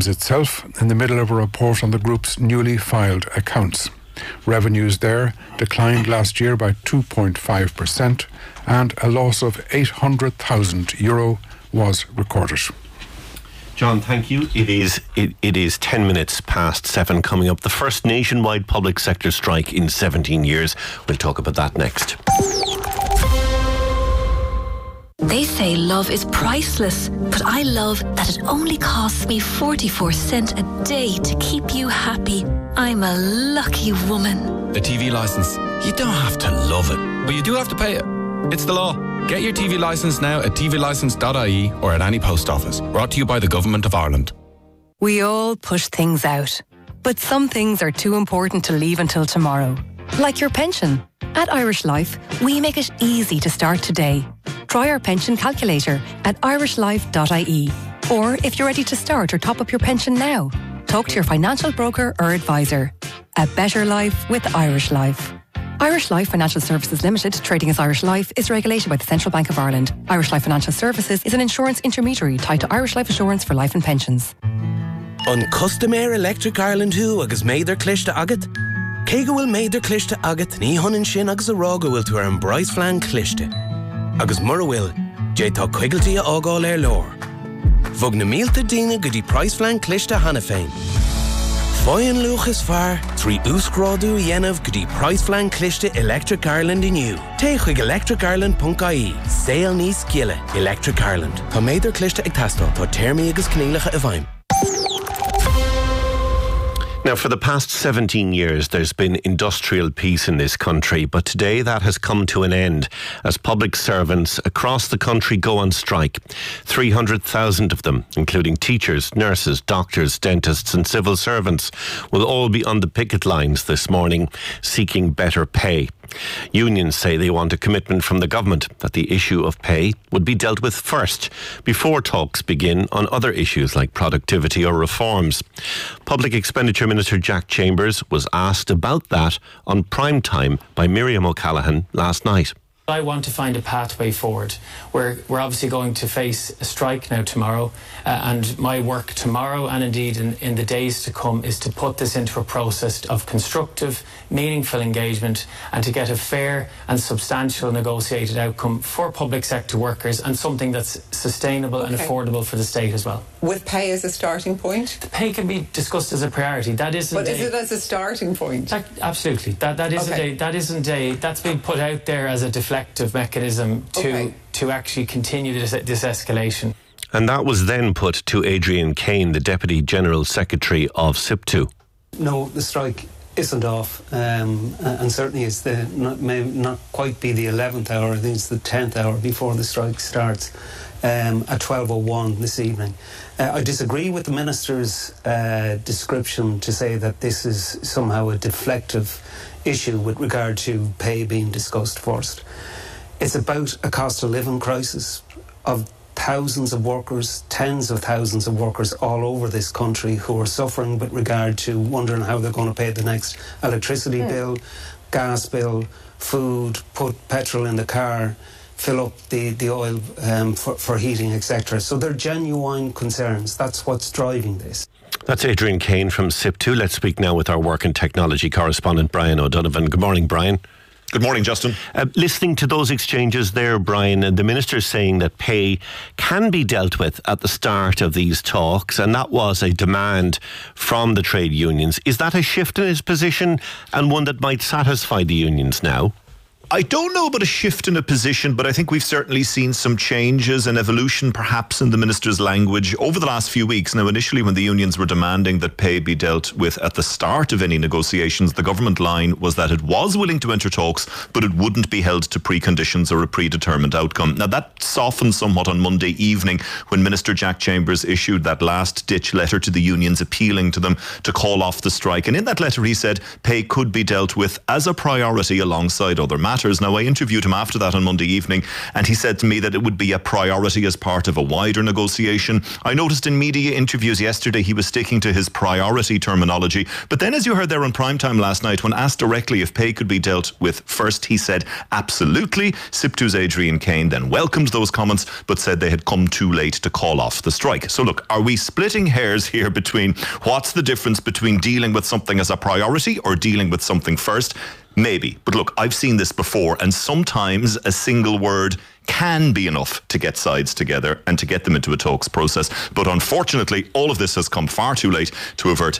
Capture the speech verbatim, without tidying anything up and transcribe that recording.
finds itself in the middle of a report on the group's newly filed accounts. Revenues there declined last year by two point five percent and a loss of eight hundred thousand euro was recorded. John, thank you. It is it, it is ten minutes past seven coming up. The first nationwide public sector strike in seventeen years. We'll talk about that next. They say love is priceless, but I love that it only costs me forty-four cents a day to keep you happy. I'm a lucky woman. The T V licence. You don't have to love it, but you do have to pay it. It's the law. Get your T V licence now at t v licence dot i e or at any post office. Brought to you by the Government of Ireland. We all push things out, but some things are too important to leave until tomorrow. Like your pension. At Irish Life, we make it easy to start today. Try our pension calculator at irish life dot i e. Or if you're ready to start or top up your pension now, talk to your financial broker or advisor. A better life with Irish Life. Irish Life Financial Services Limited, trading as Irish Life, is regulated by the Central Bank of Ireland. Irish Life Financial Services is an insurance intermediary tied to Irish Life Assurance for life and pensions. On Customer Electric Ireland who agus méidir cliste agat? Cé go bhfuil méidir cliste agat ní honan sin agus a rá go bhfuil tú ar an Bryce Flan cliste. Agus mar a bhfuil, dé tá cuigaltí a ágáil ar lór. Bhog na mílta daoine go dtí Bryce Flan cliste hana féin. Foyan Lucas Far, three úscrádú dhéanamh go dtí Bryce Flan cliste Electric Ireland inniu. Té chuig electric ireland dot i e. Saol níos giile, Electric Ireland. Tá méidir cliste ag tastal, tá téirmí agus cnílacha a bhaim. Now, for the past seventeen years, there's been industrial peace in this country, but today that has come to an end as public servants across the country go on strike. three hundred thousand of them, including teachers, nurses, doctors, dentists and civil servants, will all be on the picket lines this morning seeking better pay. Unions say they want a commitment from the government that the issue of pay would be dealt with first before talks begin on other issues like productivity or reforms. Public Expenditure Minister Jack Chambers was asked about that on prime time by Miriam O'Callaghan last night. I want to find a pathway forward. We're, we're obviously going to face a strike now tomorrow, uh, and my work tomorrow and indeed in, in the days to come is to put this into a process of constructive, meaningful engagement and to get a fair and substantial negotiated outcome for public sector workers and something that's sustainable and okay. affordable for the state as well. With pay as a starting point? The pay can be discussed as a priority. That isn't But is a, it as a starting point? That, absolutely. That, that, isn't okay. a, that isn't a... That's being put out there as a deflective mechanism to, okay. to actually continue this, this escalation. And that was then put to Adrian Kane, the Deputy General Secretary of SIPTU. No, the strike isn't off, um, and certainly it's the not, may not quite be the eleventh hour. I think it's the tenth hour before the strike starts um, at twelve oh one this evening. Uh, I disagree with the Minister's uh, description to say that this is somehow a deflective issue with regard to pay being discussed first. It's about a cost of living crisis of thousands of workers, tens of thousands of workers all over this country who are suffering with regard to wondering how they're going to pay the next electricity mm. bill, gas bill, food, put petrol in the car, fill up the, the oil um, for, for heating, et cetera. So they're genuine concerns. That's what's driving this. That's Adrian Kane from SIPTU. Let's speak now with our work and technology correspondent, Brian O'Donovan. Good morning, Brian. Good morning, Justin. Uh, listening to those exchanges there, Brian, and the Minister saying that pay can be dealt with at the start of these talks, and that was a demand from the trade unions. Is that a shift in his position and one that might satisfy the unions now? I don't know about a shift in a position, but I think we've certainly seen some changes and evolution perhaps in the Minister's language over the last few weeks. Now, initially when the unions were demanding that pay be dealt with at the start of any negotiations, the government line was that it was willing to enter talks, but it wouldn't be held to preconditions or a predetermined outcome. Now, that softened somewhat on Monday evening when Minister Jack Chambers issued that last-ditch letter to the unions appealing to them to call off the strike. And in that letter he said pay could be dealt with as a priority alongside other matters. matters. Now, I interviewed him after that on Monday evening, and he said to me that it would be a priority as part of a wider negotiation. I noticed in media interviews yesterday he was sticking to his priority terminology. But then, as you heard there on primetime last night, when asked directly if pay could be dealt with first, he said absolutely. SIPTU's Adrian Kane then welcomed those comments, but said they had come too late to call off the strike. So look, are we splitting hairs here between what's the difference between dealing with something as a priority or dealing with something first? Maybe. But look, I've seen this before, and sometimes a single word can be enough to get sides together and to get them into a talks process. But unfortunately, all of this has come far too late to avert